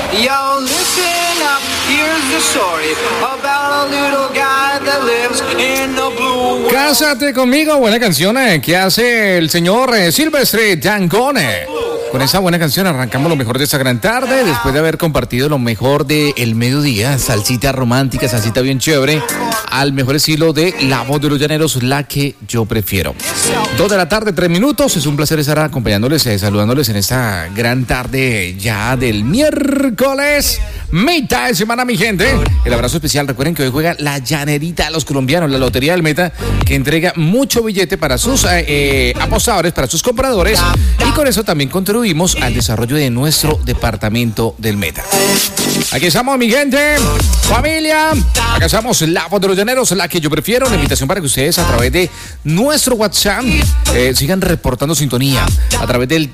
Yo, listen up, here's the story about a little guy that lives in the blue world. Cásate conmigo, buena canción que hace el señor Silvestre Dangond. Con esa buena canción arrancamos lo mejor de esta gran tarde, después de haber compartido lo mejor del mediodía, salsita romántica, salsita bien chévere, al mejor estilo de La Voz de los Llaneros, la que yo prefiero. 2 de la tarde, 3 minutos, es un placer estar acompañándoles, saludándoles en esta gran tarde ya del miércoles, mitad de semana, mi gente. El abrazo especial, recuerden que hoy juega la Llanerita de los colombianos, la Lotería del Meta, que entrega mucho billete para sus apostadores, para sus compradores, y con eso también contribuimos al desarrollo de nuestro departamento del Meta. Aquí estamos, mi gente, familia, acá estamos, La Voz de los Llaneros, la que yo prefiero. La invitación para que ustedes a través de nuestro WhatsApp sigan reportando sintonía a través del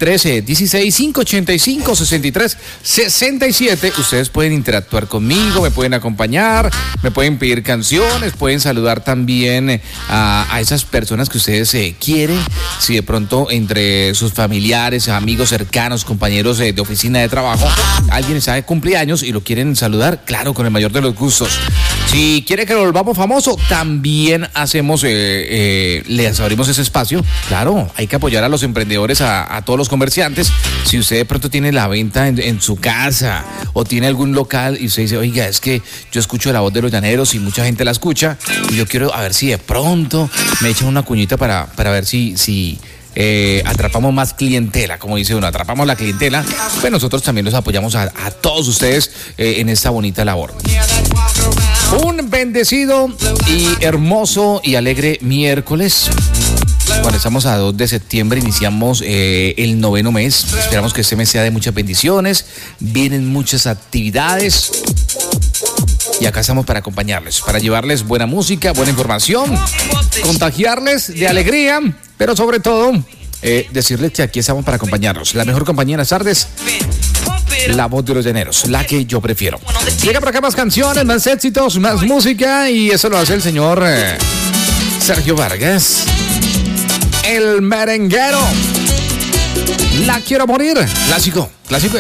13-16-585-63-67. Ustedes pueden interactuar conmigo, me pueden acompañar, me pueden pedir canciones, pueden saludar también a esas personas que ustedes quieren. Si de pronto entre sus familiares, amigos cercanos, compañeros de oficina de trabajo, alguien está de cumpleaños y lo quieren saludar, claro, con el mayor de los gustos. Si quiere que lo volvamos famoso, también hacemos, les abrimos ese espacio. Claro, hay que apoyar a los emprendedores, a todos los comerciantes. Si usted de pronto tiene la venta en su casa o tiene algún local y usted dice, oiga, es que yo escucho La Voz de los Llaneros y mucha gente la escucha y yo quiero a ver si de pronto me echan una cuñita para ver si atrapamos más clientela, como dice uno, atrapamos la clientela, pues nosotros también los apoyamos a todos ustedes en esta bonita labor. Un bendecido y hermoso y alegre miércoles. Bueno, estamos a 2 de septiembre, iniciamos el 9º mes. Esperamos que este mes sea de muchas bendiciones, vienen muchas actividades. Y acá estamos para acompañarles, para llevarles buena música, buena información, contagiarles de alegría, pero sobre todo, decirles que aquí estamos para acompañarlos. La mejor compañía en las tardes, La Voz de los Llaneros, la que yo prefiero. Llega por acá más canciones, más éxitos, más música, y eso lo hace el señor Sergio Vargas, el merenguero. La quiero morir, clásico,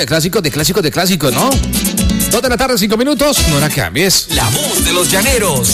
¿no? 2 de la tarde, 5 minutos, no la cambies. La Voz de los Llaneros.